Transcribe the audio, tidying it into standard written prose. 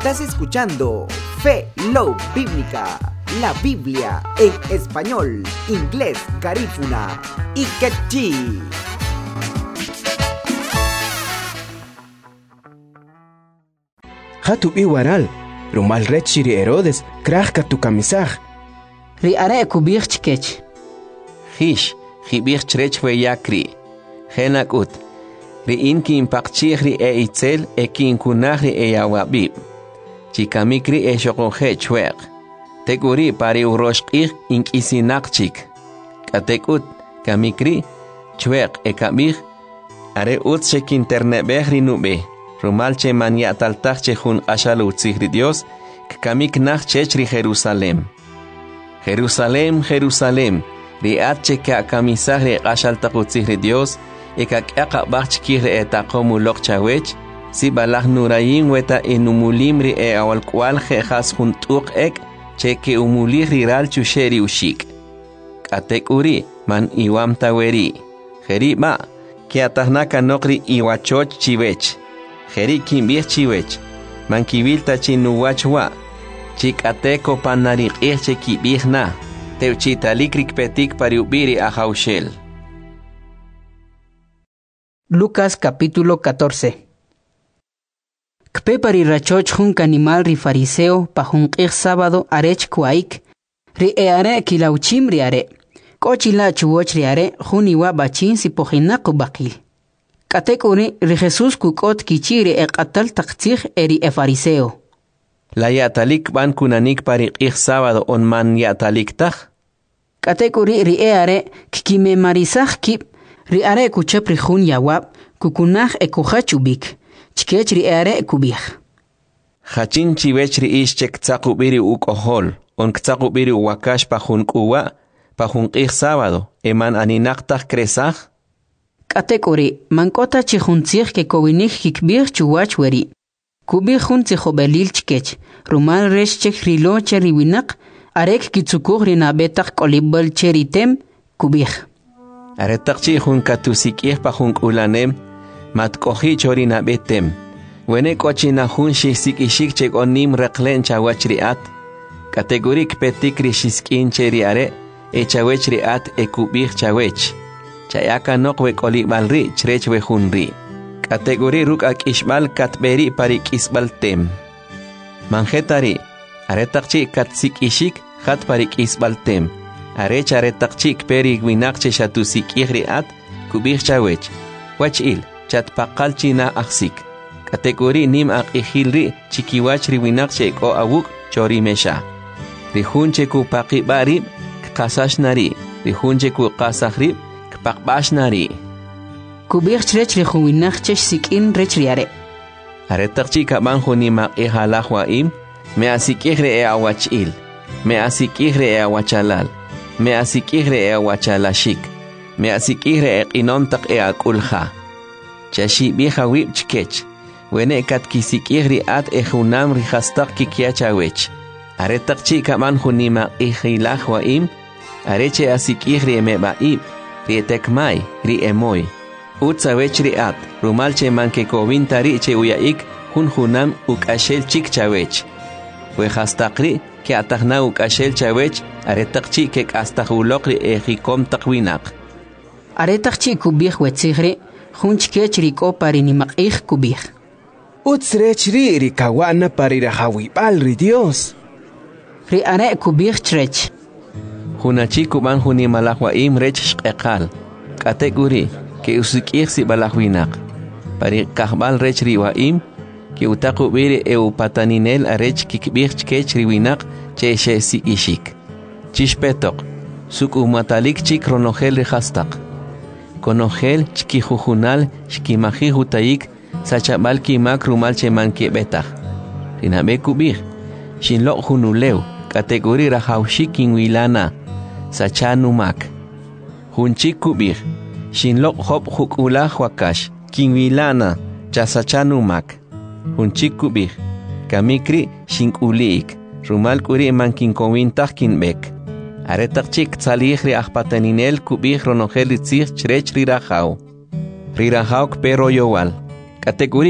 Estás escuchando Fe Love Bíblica, la Biblia en español, inglés, garífuna y quechí. Hatu iwaral, rumal rechiri Herodes, krahka tu camisaj. Ri are kubich chkech. Hish, hibich chrech yakri. Henakut. Ri inki impakchihri e itzel e kinkunahri e yawabib. Chikamikri e shokohe chweq. Tekuri pari uroshkih inkisinakchik. Katekut kamikri chweq e kamih. Are utshek internebehri nube. Rumalche mania taltache jun ashalu tzihri Dios. Kamik nach chechri Jerusalem. Jerusalem, Jerusalem. Riatche ka kamisahri ashaltaku tzihri Dios. Ekak bachkir etakomu lokchawech, si balah nurayin weta enumulimri awal kwal jejas juntuk ek, cheke umulir riral chusheri ushik. Katek uri, man iwam taweri. Jeri ma, kiatahnaka nokri iwachoch chiwech. Jeri kimbir chiwech, man kibilta chinuwachwa. Chikateko panarik irche kibirna, teuchitalikrik petik pariubiri ahaushel. Lucas capítulo 14. Kpe pari rachoch jun animal ri fariseo pa jun sábado arech kuaik. Ri are kilauchim ri are. Kochila chuoch ri are jun iwa bachin si pojinaku bakil. Katekuri ri Jesús kukot kichiri qatal taqtij eri fariseo. La yatalik ban kunanik pari sábado on man yatalik taj. Katekuri ri are kikime marisaj kip. Ri are kuchapri jun yawab, kukunaj ekujachubik, chkech ri are kubij. Hachin chivech ri ishchek tzakubiri ukohol, on tzakubiri wakash pa jun kuwa, pa jun sábado, eman aninaktaj kresaj? Katekori, mankota chijuntzij ke kowinik hikbij chuwach weri. Kubij jun tzijobelil chkech, rumal reshchek rilo cheriwinak, arek kitsukuj ri nabetak kolibel cheritem, kubij. Aretakchi jun katusikih pa jun ulanem, matkohi chorina betem. Wene kochina jun shisikishik chek onim reklen chawachriat. Kategorik petikri shiskin cheriare, e chawechriat e kubih chawech. Chayaka nokwe kolibalri chrechwe junri. Kategori ruk ak ishbal katberi parik isbaltem. Manjetari, aretakchi katsikishik hat parik isbaltem. Arech aretakchik peri winakche shatusik ihriat, kubih chawech. Wachil, chat pakal china aksik. Kategori nim ak ihilri, chikiwachri winakche ko awuk, chori mesha. Rihunche ku pakibari, kasashnari. Rihunche ku kasahri, pakbashnari. Kubih chrech rihuinakche sikin rechriare. Aretakchik abanjo nim ak ihalahwaim, me asik ihre awachil. Me asik ihre awachalal. Me asikihre awachalashik. Me asikihre inontak akulha. Chashi biha wib chkech. Wene kat kisikihri at ehunam rihastak kikiachawech. Aretak chika man hunima ihilahwaim. Areche asikihri emebaib. Rietek mai, ri emoy. Utsawech riat. Rumalche manke kovintari che uyaik. Hunam ukashel chikchawech. Wehastakri. Que atahna ukashel chawech, aretakchi que astahulokri ejikom takwinak. Aretakchi kubih wetzigre, junchkech riko parinimak kubih. Utsrechri rikawana parirahawibal ri Dios. Ri are kubih chrech. Hunachi kuban hunimalahwaim rech shqeqal. Kategori, que usikir si balahwinak. Pari kahbal rech riwaim, que utaku biri pataninel arech kikbich kech riwinak che si ishik. Chishpetok, suk matalik chik ronogel rihastak. Konogel chkijujunal shkimaji hutaik sachabal kimak rumal cheman kebetak. Rinabe kubir, shinlok hunuleu, kategori rahaushik wilana, sachanumak. Hunchik kubir, shinlok hop hukula wakash, kinwilana, chasachanumak. Hunchik kubih, kamikri shinkulik, rumal kuri mankinkowintah kinbek. Aretakchik tzalihri ahpataninel kubih ronogel itzih chrech rirahau. Rirahau kpero yowal. Kategori